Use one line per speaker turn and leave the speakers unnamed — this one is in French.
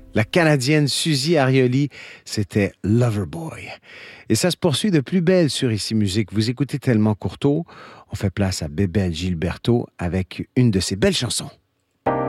La Canadienne Suzy Arioli, c'était Loverboy. Et ça se poursuit de plus belle sur Ici Musique. Vous écoutez Tellement Courteau, on fait place à Bébel Gilberto avec une de ses belles chansons.